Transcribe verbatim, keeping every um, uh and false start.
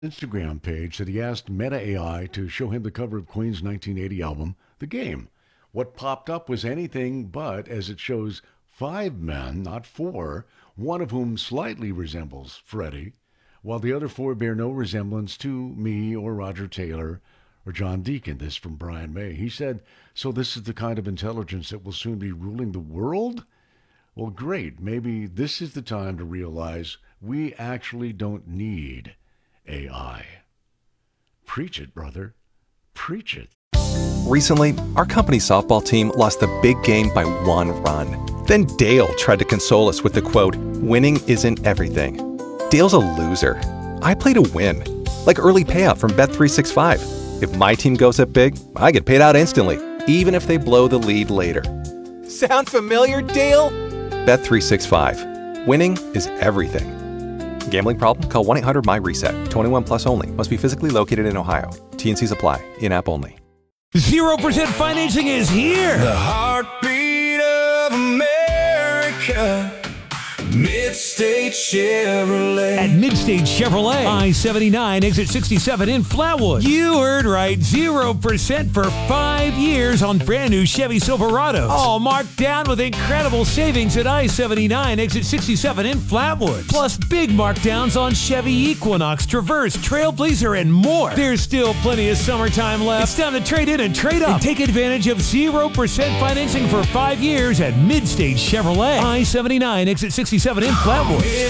Instagram page that he asked Meta A I to show him the cover of Queen's nineteen eighty album, The Game. What popped up was anything but, as it shows five men, not four, one of whom slightly resembles Freddie, while the other four bear no resemblance to me or Roger Taylor or John Deacon. This from Brian May. He said, so this is the kind of intelligence that will soon be ruling the world? Well, great. Maybe this is the time to realize we actually don't need A I. Preach it, brother. Preach it. Recently, our company's softball team lost the big game by one run. Then Dale tried to console us with the quote, winning isn't everything. Dale's a loser. I play to win. Like early payout from Bet three sixty-five. If my team goes up big, I get paid out instantly, even if they blow the lead later. Sound familiar, Dale? Bet three sixty-five. Winning is everything. Gambling problem? Call one eight hundred my reset. twenty-one plus only. Must be physically located in Ohio. T N Cs apply. In-app only. zero percent financing is here. The heartbeat of America. Midstate Chevrolet. At Midstate Chevrolet, I seventy-nine, exit sixty-seven in Flatwood. You heard right, zero percent for five years on brand new Chevy Silverados. All marked down with incredible savings at I seventy-nine, exit sixty-seven in Flatwood. Plus big markdowns on Chevy Equinox, Traverse, Trailblazer, and more. There's still plenty of summertime left. It's time to trade in and trade up and take advantage of zero percent financing for five years at Midstate Chevrolet. I seventy-nine, exit sixty-seven in Flatwood.